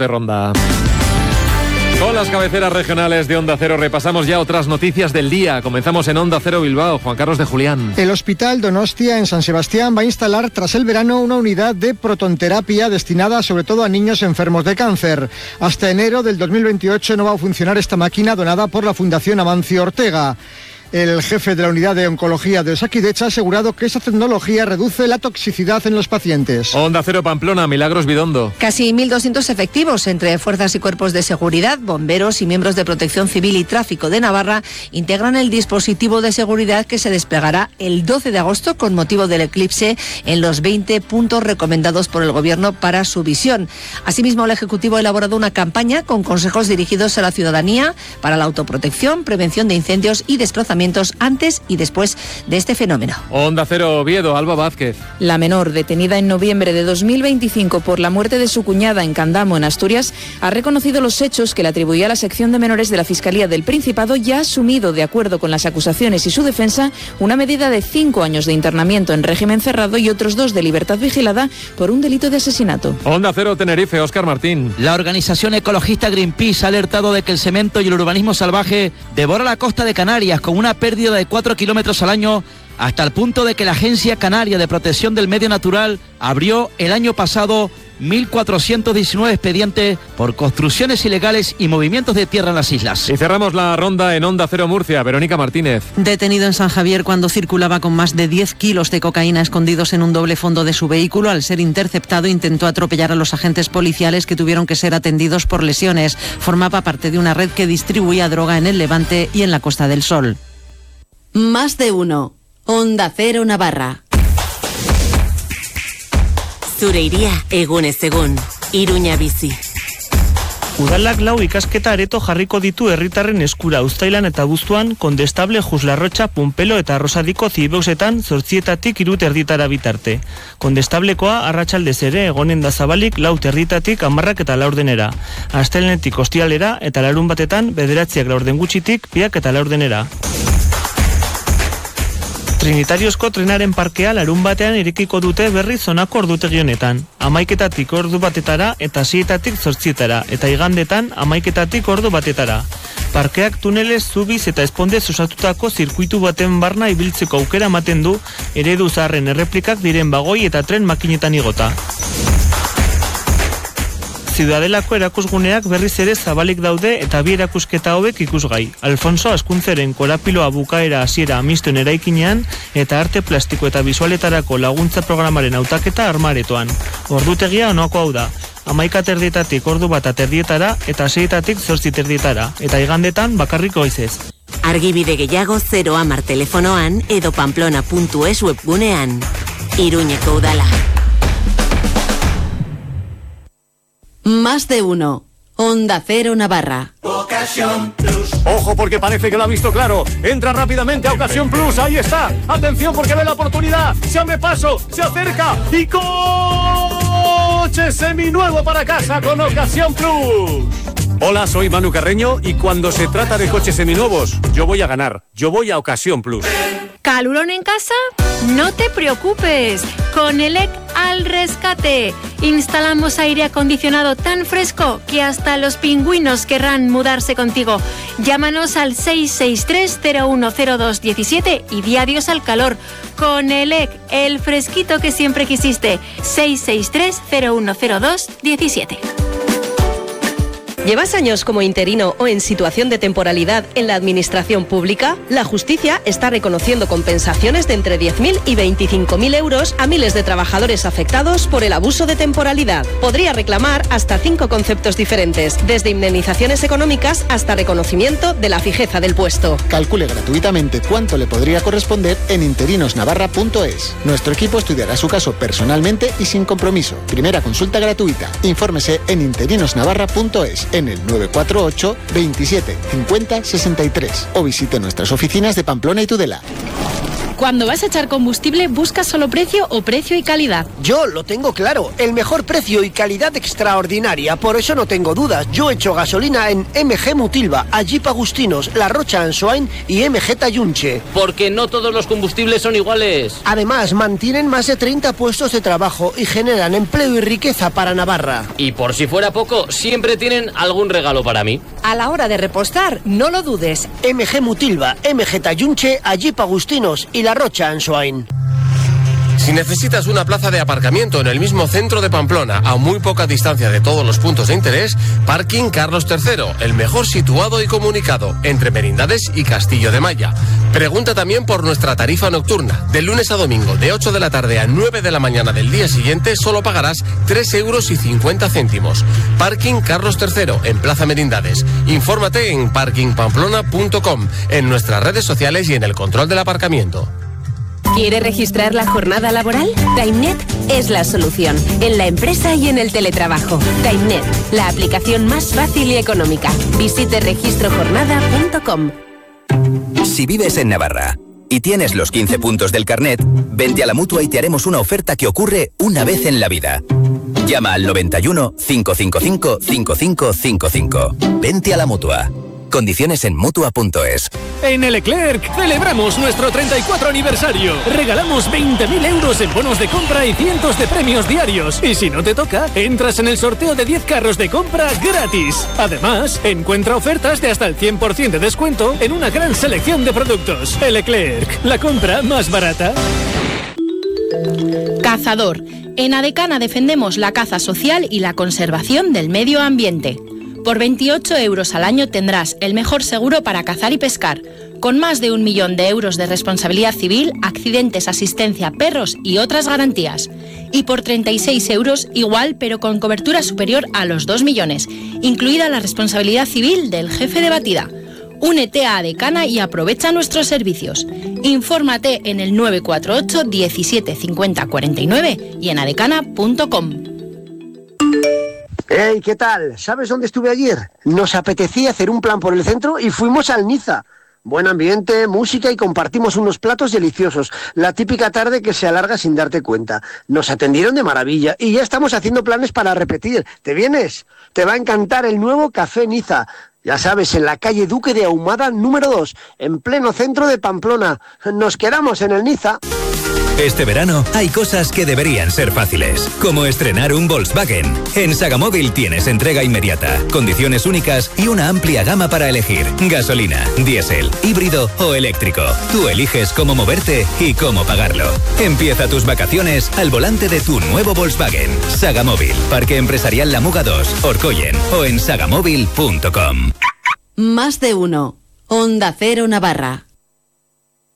de Ronda. Con las cabeceras regionales de Onda Cero repasamos ya otras noticias del día. Comenzamos en Onda Cero Bilbao. Juan Carlos de Julián. El Hospital Donostia en San Sebastián va a instalar tras el verano una unidad de protonterapia destinada sobre todo a niños enfermos de cáncer. Hasta enero del 2028 no va a funcionar esta máquina donada por la Fundación Amancio Ortega. El jefe de la unidad de oncología de Osakidetza ha asegurado que esa tecnología reduce la toxicidad en los pacientes. Onda Cero Pamplona, Milagros Bidondo. Casi 1.200 efectivos entre fuerzas y cuerpos de seguridad, bomberos y miembros de Protección Civil y Tráfico de Navarra integran el dispositivo de seguridad que se desplegará el 12 de agosto con motivo del eclipse en los 20 puntos recomendados por el Gobierno para su visión. Asimismo, el Ejecutivo ha elaborado una campaña con consejos dirigidos a la ciudadanía para la autoprotección, prevención de incendios y desplazamientos antes y después de este fenómeno. Onda Cero Oviedo, Alba Vázquez. La menor, detenida en noviembre de 2025 por la muerte de su cuñada en Candamo, en Asturias, ha reconocido los hechos que le atribuía a la sección de menores de la Fiscalía del Principado y ha asumido, de acuerdo con las acusaciones y su defensa, una medida de 5 años de internamiento en régimen cerrado y otros 2 de libertad vigilada por un delito de asesinato. Onda Cero Tenerife, Óscar Martín. La organización ecologista Greenpeace ha alertado de que el cemento y el urbanismo salvaje devora la costa de Canarias con una pérdida de 4 kilómetros al año, hasta el punto de que la Agencia Canaria de Protección del Medio Natural abrió el año pasado 1.419 expedientes por construcciones ilegales y movimientos de tierra en las islas. Y cerramos la ronda en Onda Cero Murcia, Verónica Martínez. Detenido en San Javier cuando circulaba con más de 10 kilos de cocaína escondidos en un doble fondo de su vehículo. Al ser interceptado intentó atropellar a los agentes policiales que tuvieron que ser atendidos por lesiones. Formaba parte de una red que distribuía droga en el Levante y en la Costa del Sol. Más de uno. Onda Cero Navarra. Zure iria egunez egun. Iruña bizi. Udalak lau ikasketa areto jarriko ditu herritarren eskura uztailan eta abuztuan Kondestable, Juslarrotxa, Pumpelo eta Rosadiko zibeusetan 8:00 3:30 bitarte. Kondestablekoa arratsaldez ere egonen da zabalik 4:00 10:00 eta 4:00. Astelehenetik ostiralera eta larunbatetan 9:00 gutxitik 2:00 eta 4:00. Trinitariozko trenaren parkea larunbatean irekiko dute berriz zonako ordutegi honetan. 11:00 ordu batetara eta 6:00 8:00 eta igandetan 11:00 ordu batetara. Parkeak tunelez, zubiz eta espondez osatutako zirkuitu baten barna ibiltzeko aukera ematen du eredu zaharren erreplikak diren bagoi eta tren makinetan igota. Ziudadelako erakusguneak berriz ere zabalik daude eta bi erakusketa hauek ikusgai. Alfonso Askuntzeren korapiloa bukaera hasiera amistuen eraikinean eta arte plastiko eta bisualetarako laguntza programaren hautaketa Armaretoan. Ordutegia honako hau da. 11:30 ordu 1:30 eta 6:00 8:30 eta igandetan bakarrik goizez. Argibide gehiago 010 telefonoan edo pamplona.es webgunean. Iruñeko udala. Más de uno. Onda Cero Navarra. Ocasión Plus. Ojo porque parece que lo ha visto claro. Entra rápidamente a Ocasión Plus. Ahí está. Atención porque ve la oportunidad. Se abre paso. Se acerca. Y coche seminuevo para casa con Ocasión Plus. Hola, soy Manu Carreño y cuando se trata de coches seminuevos, yo voy a ganar. Yo voy a Ocasión Plus. ¿Calurón en casa? No te preocupes. Con ELEC al rescate. Instalamos aire acondicionado tan fresco que hasta los pingüinos querrán mudarse contigo. Llámanos al 663-010217 y di adiós al calor. Con ELEC, el fresquito que siempre quisiste. 663-010217. ¿Llevas años como interino o en situación de temporalidad en la administración pública? La justicia está reconociendo compensaciones de entre 10.000 y 25.000 euros a miles de trabajadores afectados por el abuso de temporalidad. Podría reclamar hasta 5 conceptos diferentes, desde indemnizaciones económicas hasta reconocimiento de la fijeza del puesto. Calcule gratuitamente cuánto le podría corresponder en interinosnavarra.es. Nuestro equipo estudiará su caso personalmente y sin compromiso. Primera consulta gratuita. Infórmese en interinosnavarra.es. En el 948 27 50 63 o visite nuestras oficinas de Pamplona y Tudela. Cuando vas a echar combustible, ¿buscas solo precio o precio y calidad? Yo lo tengo claro, el mejor precio y calidad extraordinaria, por eso no tengo dudas. Yo echo gasolina en MG Mutilva, Ajip Agustinos, La Rocha Ansoain y MG Tayunche. Porque no todos los combustibles son iguales. Además, mantienen más de 30 puestos de trabajo y generan empleo y riqueza para Navarra. Y por si fuera poco, siempre tienen algún regalo para mí. A la hora de repostar, no lo dudes. MG Mutilva, MG Tayunche, Ajip Agustinos y La Rocha Ansoain. Si necesitas una plaza de aparcamiento en el mismo centro de Pamplona, a muy poca distancia de todos los puntos de interés, Parking Carlos III, el mejor situado y comunicado, entre Merindades y Castillo de Maya. Pregunta también por nuestra tarifa nocturna. De lunes a domingo, de 8 de la tarde a 9 de la mañana del día siguiente, solo pagarás 3,50 €. Parking Carlos III, en Plaza Merindades. Infórmate en parkingpamplona.com, en nuestras redes sociales y en el control del aparcamiento. ¿Quiere registrar la jornada laboral? TimeNet es la solución, en la empresa y en el teletrabajo. TimeNet, la aplicación más fácil y económica. Visite registrojornada.com. Si vives en Navarra y tienes los 15 puntos del carnet, vente a la Mutua y te haremos una oferta que ocurre una vez en la vida. Llama al 91 555 5555. Vente a la Mutua. Condiciones en Mutua.es. En el Leclerc celebramos nuestro 34 aniversario. Regalamos 20.000 euros en bonos de compra y cientos de premios diarios. Y si no te toca, entras en el sorteo de 10 carros de compra gratis. Además, encuentra ofertas de hasta el 100% de descuento en una gran selección de productos. El Leclerc, la compra más barata. Cazador. En Adecana defendemos la caza social y la conservación del medio ambiente. Por 28 euros al año tendrás el mejor seguro para cazar y pescar, con más de 1 millón de euros de responsabilidad civil, accidentes, asistencia, perros y otras garantías. Y por 36 euros igual, pero con cobertura superior a los 2 millones, incluida la responsabilidad civil del jefe de batida. Únete a Adecana y aprovecha nuestros servicios. Infórmate en el 948 17 50 49 y en adecana.com. Hey, ¿qué tal? ¿Sabes dónde estuve ayer? Nos apetecía hacer un plan por el centro y fuimos al Niza. Buen ambiente, música y compartimos unos platos deliciosos. La típica tarde que se alarga sin darte cuenta. Nos atendieron de maravilla y ya estamos haciendo planes para repetir. ¿Te vienes? Te va a encantar el nuevo Café Niza. Ya sabes, en la calle Duque de Ahumada número 2, en pleno centro de Pamplona. Nos quedamos en el Niza. Este verano hay cosas que deberían ser fáciles, como estrenar un Volkswagen. En Sagamóvil tienes entrega inmediata, condiciones únicas y una amplia gama para elegir. Gasolina, diésel, híbrido o eléctrico. Tú eliges cómo moverte y cómo pagarlo. Empieza tus vacaciones al volante de tu nuevo Volkswagen. Sagamóvil, Parque Empresarial La Muga 2, Orcoyen o en sagamóvil.com. Más de uno. Onda Cero Navarra.